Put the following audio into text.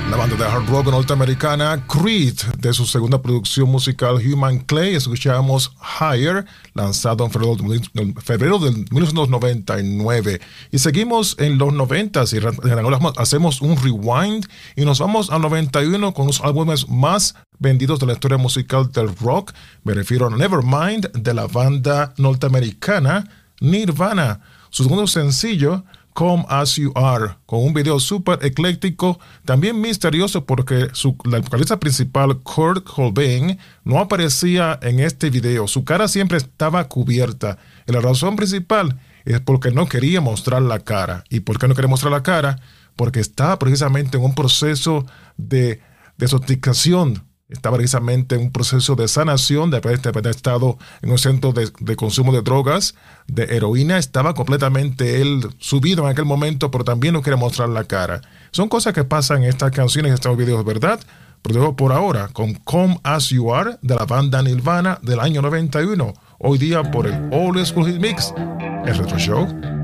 La banda de hard rock norteamericana Creed, de su segunda producción musical Human Clay, escuchamos Higher, lanzado en febrero del 1999. Y seguimos en los 90s y hacemos un rewind y nos vamos al 91 con los álbumes más vendidos de la historia musical del rock. Me refiero a Nevermind, de la banda norteamericana Nirvana. Su segundo sencillo, Come As You Are, con un video súper ecléctico, también misterioso porque la vocalista principal, Kurt Cobain, no aparecía en este video. Su cara siempre estaba cubierta. Y la razón principal es porque no quería mostrar la cara. ¿Y por qué no quería mostrar la cara? Porque estaba precisamente en un proceso de desintoxicación. Estaba precisamente en un proceso de sanación de haber estado en un centro de consumo de drogas, de heroína. Estaba completamente él subido en aquel momento, pero también no quería mostrar la cara. Son cosas que pasan en estas canciones, en estos videos, ¿verdad? Pero por ahora, con Come As You Are, de la banda Nirvana del año 91. Hoy día por el Old School Hit Mix, el Retro Show.